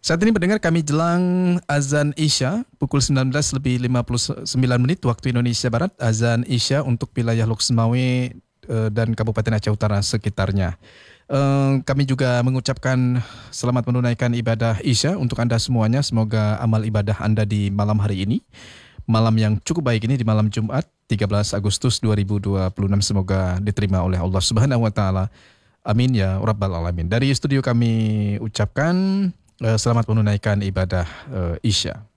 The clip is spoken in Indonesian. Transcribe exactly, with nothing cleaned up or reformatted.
Saat ini pendengar kami jelang azan Isya pukul sembilan belas lebih lima puluh sembilan menit waktu Indonesia Barat. Azan Isya untuk wilayah Lok Sumawe eh, dan Kabupaten Aceh Utara sekitarnya. Eh, kami juga mengucapkan selamat menunaikan ibadah Isya untuk Anda semuanya. Semoga amal ibadah Anda di malam hari ini, malam yang cukup baik ini, di malam Jumat tiga belas Agustus dua ribu dua puluh enam, semoga diterima oleh Allah Subhanahu wa taala. Amin ya rabbal alamin. Dari studio kami ucapkan Uh, selamat menunaikan ibadah uh, Isya.